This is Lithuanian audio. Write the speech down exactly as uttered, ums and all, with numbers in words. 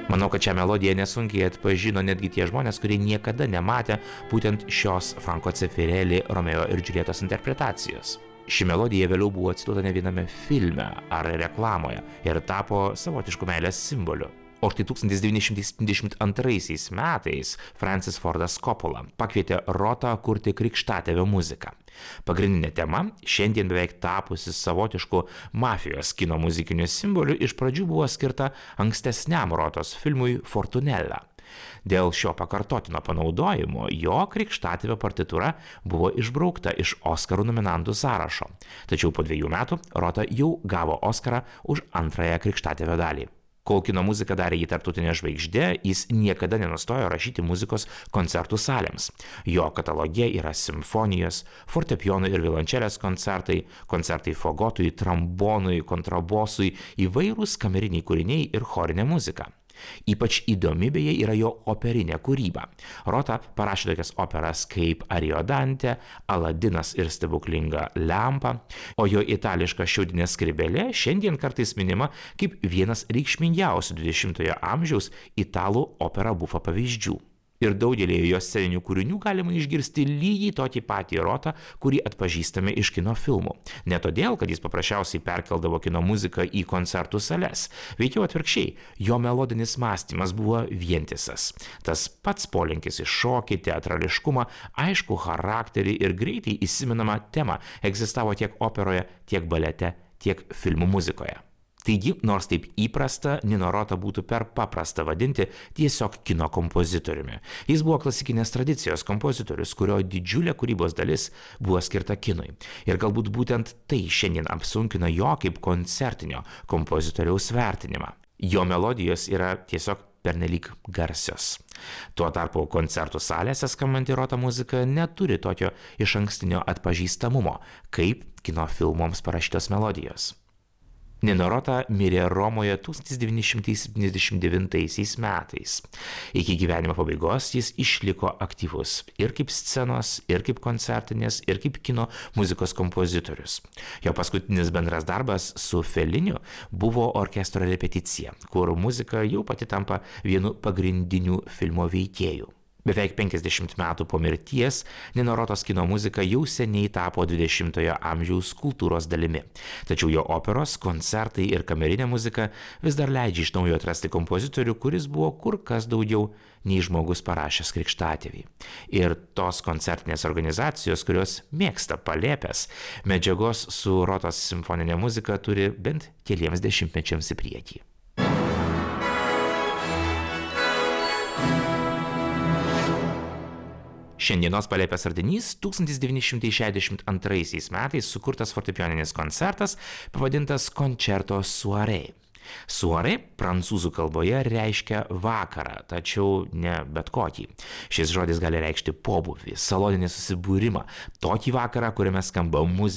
Manau, kad šią melodiją nesunkiai atpažino netgi tie žmonės, kurie niekada nematė būtent šios Franco Zeffirelli Romeo ir Džiuljetos interpretacijos. Ši melodija vėliau buvo cituota ne viename filme ar reklamoje ir tapo savotišku meilės simboliu. O štai tūkstantis devyni šimtai septyniasdešimt antraisiais metais Francis Fordas Coppola pakvietė Rotą kurti krikštatėvio muziką. Pagrindinė tema, šiandien beveik tapusi savotišku mafijos kino muzikiniu simboliu, iš pradžių buvo skirta ankstesniam Rotos filmui Fortunella. Dėl šio pakartotino panaudojimo jo krikštatėvio partitūra buvo išbraukta iš Oskarų nominantų sąrašo. Tačiau po dviejų metų Rota jau gavo Oskarą už antrąją krikštatėvio dalį. Kol kino muziką darė jį tarptautinė žvaigždė, jis niekada nenustojo rašyti muzikos koncertų salėms. Jo kataloge yra simfonijos, fortepijonų ir violončelės koncertai, koncertai fagotui, trombonui, kontrabosui, įvairūs kameriniai kūriniai ir chorinė muzika. Ypač įdomi beje yra jo operinė kūryba. Rota parašė tokias operas kaip Ariodantė, Aladinas ir stebuklinga lempa, o jo itališka šiaudinė skrybėlė šiandien kartais minima kaip vienas reikšmingiausių dvidešimtojo amžiaus italų opera bufa pavyzdžių. Ir daugelį jo sceninių kūrinių galima išgirsti lygiai tokį patį Rotą, kurį atpažįstame iš kino filmų. Ne todėl, kad jis paprasčiausiai perkeldavo kino muziką į koncertų sales, veikiau atvirkščiai, jo melodinis mąstymas buvo vientisas. Tas pats polinkis į šokį, teatrališkumą, aišku charakterį ir greitai įsimenamą temą egzistavo tiek operoje, tiek balete, tiek filmų muzikoje. Taigi, nors taip įprasta, Nino Rota būtų per paprasta vadinti tiesiog kino kompozitoriumi. Jis buvo klasikinės tradicijos kompozitorius, kurio didžiulė kūrybos dalis buvo skirta kinui. Ir galbūt būtent tai šiandien apsunkina jo kaip koncertinio kompozitoriaus vertinimą. Jo melodijos yra tiesiog pernelyg garsios. Tuo tarpu koncertų salėse skambanti Rota muzika neturi tokio išankstinio atpažįstamumo, kaip kino filmoms parašytos melodijos. Nino Rota mirė Romoje tūkstantis devyni šimtai septyniasdešimt devintaisiais metais. Iki gyvenimo pabaigos jis išliko aktyvus ir kaip scenos, ir kaip koncertinės, ir kaip kino muzikos kompozitorius. Jo paskutinis bendras darbas su Felliniu buvo orkestro repeticija, kur muzika jau pati tampa vienu pagrindinių filmo veikėjų. Beveik penkiasdešimt metų po mirties Nino Rotos kino muzika jau seniai tapo dvidešimtojo amžiaus kultūros dalimi. Tačiau jo operos, koncertai ir kamerinė muzika vis dar leidžia iš naujo atrasti kompozitorių, kuris buvo kur kas daugiau nei žmogus parašęs krikštatėvį. Ir tos koncertinės organizacijos, kurios mėgsta palėpės, medžiagos su Rotos simfoninė muzika turi bent keliems dešimtmečiams į priekį. Šiandienos palėpės ardinys tūkstantis devyni šimtai šešiasdešimt antraisiais metais sukurtas fortepijoninis koncertas pavadintas Concerto Soirée. Soirée prancūzų kalboje reiškia vakarą, tačiau ne bet kokį. Šis žodis gali reikšti pobūvį, saloninį susibūrimą, tokį vakarą, kuriame skamba muzika.